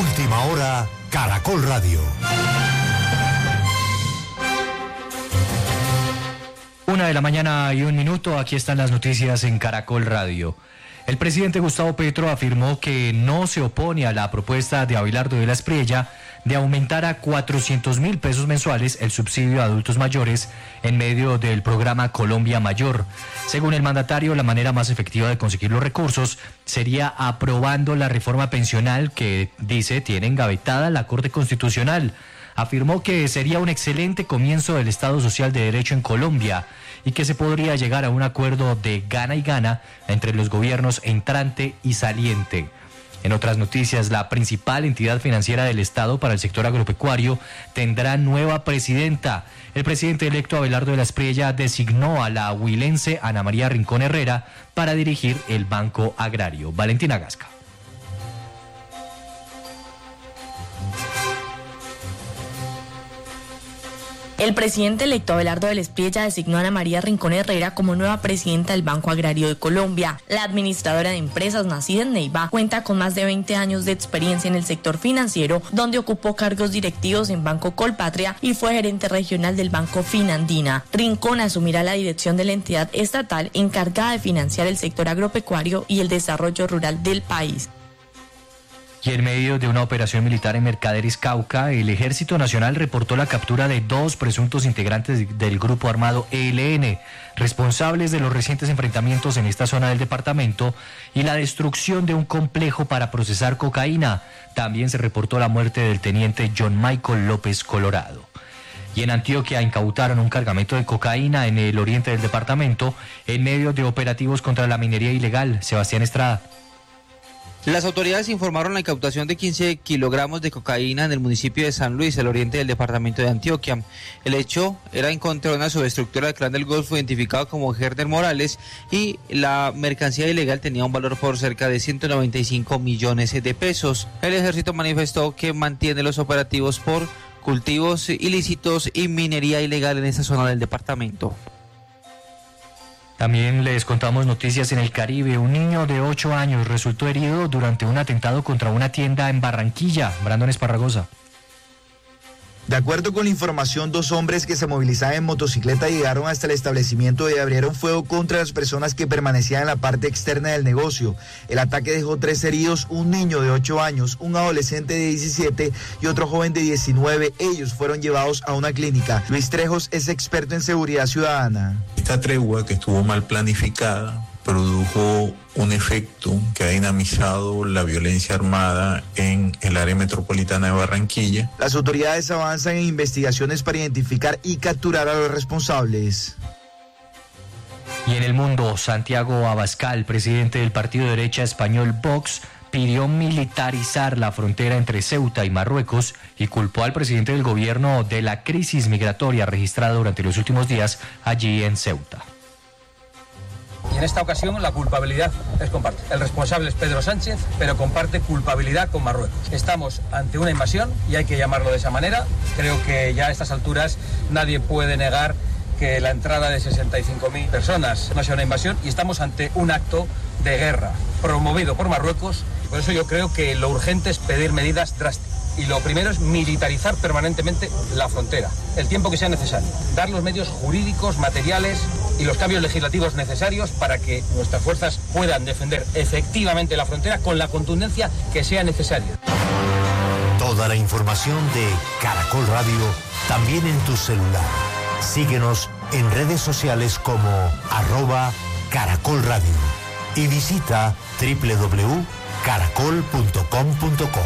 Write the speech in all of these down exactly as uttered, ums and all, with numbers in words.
Última hora, Caracol Radio. Una de la mañana y un minuto, aquí están las noticias en Caracol Radio. El presidente Gustavo Petro afirmó que no se opone a la propuesta de Abelardo de la Espriella de aumentar a cuatrocientos mil pesos mensuales el subsidio a adultos mayores en medio del programa Colombia Mayor. Según el mandatario, la manera más efectiva de conseguir los recursos sería aprobando la reforma pensional que, dice, tiene engavetada la Corte Constitucional. Afirmó que sería un excelente comienzo del Estado Social de Derecho en Colombia y que se podría llegar a un acuerdo de gana y gana entre los gobiernos entrante y saliente. En otras noticias, la principal entidad financiera del Estado para el sector agropecuario tendrá nueva presidenta. El presidente electo Abelardo de la Espriella designó a la huilense Ana María Rincón Herrera para dirigir el Banco Agrario. Valentina Gasca. El presidente electo Abelardo de la Espriella designó a Ana María Rincón Herrera como nueva presidenta del Banco Agrario de Colombia. La administradora de empresas nacida en Neiva cuenta con más de veinte años de experiencia en el sector financiero, donde ocupó cargos directivos en Banco Colpatria y fue gerente regional del Banco Finandina. Rincón asumirá la dirección de la entidad estatal encargada de financiar el sector agropecuario y el desarrollo rural del país. Y en medio de una operación militar en Mercaderes, Cauca, el Ejército Nacional reportó la captura de dos presuntos integrantes del grupo armado E L N, responsables de los recientes enfrentamientos en esta zona del departamento y la destrucción de un complejo para procesar cocaína. También se reportó la muerte del teniente John Michael López Colorado. Y en Antioquia incautaron un cargamento de cocaína en el oriente del departamento en medio de operativos contra la minería ilegal. Sebastián Estrada. Las autoridades informaron la incautación de quince kilogramos de cocaína en el municipio de San Luis, el oriente del departamento de Antioquia. El hecho era en contra de una subestructura del Clan del Golfo identificado como Herder Morales y la mercancía ilegal tenía un valor por cerca de ciento noventa y cinco millones de pesos. El ejército manifestó que mantiene los operativos por cultivos ilícitos y minería ilegal en esa zona del departamento. También les contamos noticias en el Caribe. Un niño de ocho años resultó herido durante un atentado contra una tienda en Barranquilla. Brandon Esparragosa. De acuerdo con la información, dos hombres que se movilizaban en motocicleta llegaron hasta el establecimiento y abrieron fuego contra las personas que permanecían en la parte externa del negocio. El ataque dejó tres heridos, un niño de ocho años, un adolescente de diecisiete y otro joven de diecinueve. Ellos fueron llevados a una clínica. Luis Trejos es experto en seguridad ciudadana. Esta tregua, que estuvo mal planificada, produjo un efecto que ha dinamizado la violencia armada en el área metropolitana de Barranquilla. Las autoridades avanzan en investigaciones para identificar y capturar a los responsables. Y en el mundo, Santiago Abascal, presidente del partido de derecha español Vox, pidió militarizar la frontera entre Ceuta y Marruecos y culpó al presidente del gobierno de la crisis migratoria registrada durante los últimos días allí en Ceuta. Y en esta ocasión la culpabilidad es compartida. El responsable es Pedro Sánchez, pero comparte culpabilidad con Marruecos. Estamos ante una invasión y hay que llamarlo de esa manera. Creo que ya a estas alturas nadie puede negar que la entrada de sesenta y cinco mil personas no sea una invasión y estamos ante un acto de guerra promovido por Marruecos. Por eso yo creo que lo urgente es pedir medidas drásticas. Y lo primero es militarizar permanentemente la frontera, el tiempo que sea necesario, dar los medios jurídicos, materiales y los cambios legislativos necesarios para que nuestras fuerzas puedan defender efectivamente la frontera con la contundencia que sea necesaria. Toda la información de Caracol Radio también en tu celular. Síguenos en redes sociales como arroba Caracol Radio y visita doble u doble u doble u punto caracol punto com punto co.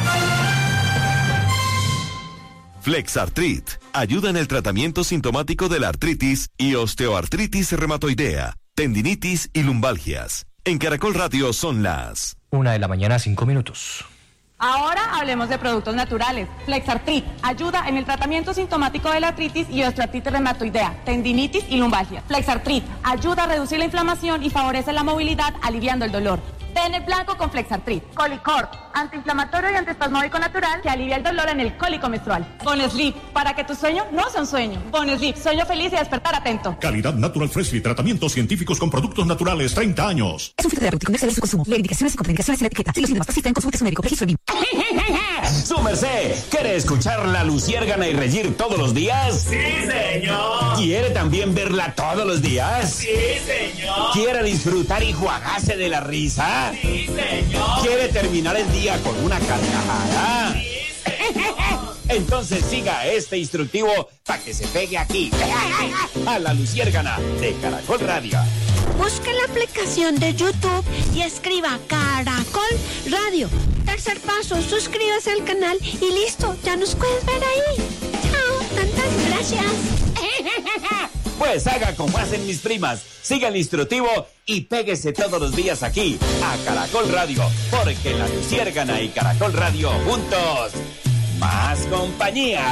Flexartrit ayuda en el tratamiento sintomático de la artritis y osteoartritis reumatoidea, tendinitis y lumbalgias. En Caracol Radio son las una de la mañana, cinco minutos. Ahora hablemos de productos naturales. Flexartrit ayuda en el tratamiento sintomático de la artritis y osteoartritis reumatoidea, tendinitis y lumbalgia. Flexartrit ayuda a reducir la inflamación y favorece la movilidad, aliviando el dolor. Bennett blanco con Flexartrit. Colicort, antiinflamatorio y antiespasmódico natural que alivia el dolor en el cólico menstrual. Boneslip, para que tu sueño no sea un sueño. Boneslip, sueño feliz y despertar atento. Calidad Natural Freshly, tratamientos científicos con productos naturales, treinta años. Es un fitoterapéutico, no excede su consumo. Leer indicaciones y contraindicaciones en la etiqueta. Si los síntomas persisten, consulte a su médico. Registro B I M. Su merced, ¿quiere escuchar La Luciérgana y reír todos los días? Sí, señor. ¿Quiere también verla todos los días? Sí, señor. ¿Quiere disfrutar y juagarse de la risa? Sí, señor. ¿Quiere terminar el día con una carcajada? Sí, señor. Entonces siga este instructivo para que se pegue aquí, a La Luciérgana de Caracol Radio. Busque la aplicación de YouTube y escriba Caracol Radio. Tercer paso, suscríbase al canal y listo, ya nos puedes ver ahí. Chao, tantas gracias. Pues haga como hacen mis primas, siga el instructivo y péguese todos los días aquí, a Caracol Radio, porque La Luciérgana y Caracol Radio juntos, más compañía.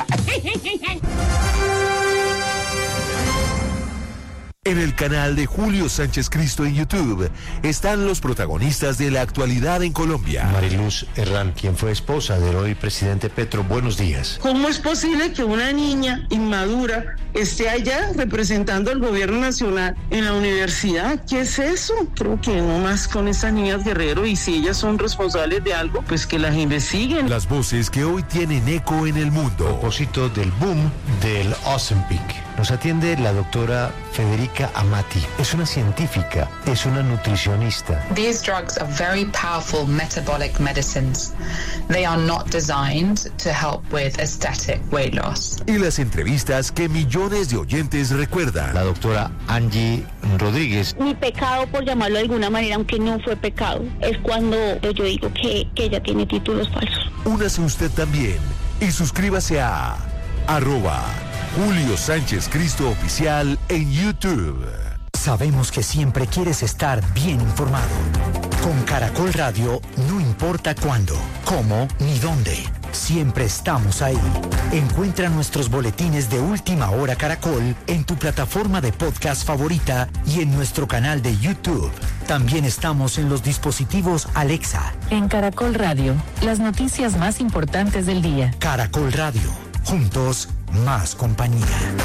En el canal de Julio Sánchez Cristo en YouTube están los protagonistas de la actualidad en Colombia. Mariluz Herrán, quien fue esposa del hoy presidente Petro, buenos días. ¿Cómo es posible que una niña inmadura esté allá representando al gobierno nacional en la universidad? ¿Qué es eso? Creo que no más con estas niñas Guerrero, y si ellas son responsables de algo, pues que las investiguen. Las voces que hoy tienen eco en el mundo. A propósito del boom del Ozempic, nos atiende la doctora Federica Amati. Es una científica, es una nutricionista. These drugs are very powerful metabolic medicines. They are not designed to help with aesthetic weight loss. Y las entrevistas que millones de oyentes recuerdan. La doctora Angie Rodríguez. Mi pecado, por llamarlo de alguna manera, aunque no fue pecado, es cuando yo digo que, que ella tiene títulos falsos. Únase usted también y suscríbase a arroba Julio Sánchez Cristo Oficial en YouTube. Sabemos que siempre quieres estar bien informado. Con Caracol Radio, no importa cuándo, cómo ni dónde. Siempre estamos ahí. Encuentra nuestros boletines de Última Hora Caracol en tu plataforma de podcast favorita y en nuestro canal de YouTube. También estamos en los dispositivos Alexa. En Caracol Radio, las noticias más importantes del día. Caracol Radio, juntos, más compañía.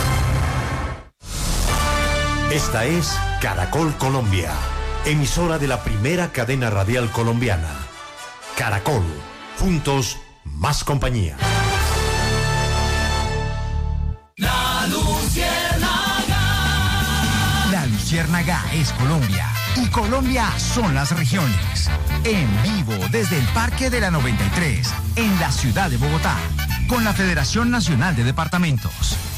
Esta es Caracol Colombia, emisora de la primera cadena radial colombiana. Caracol, juntos, más compañía. La Luciérnaga. La Luciérnaga es Colombia y Colombia son las regiones. En vivo desde el Parque de la noventa y tres, en la ciudad de Bogotá, con la Federación Nacional de Departamentos.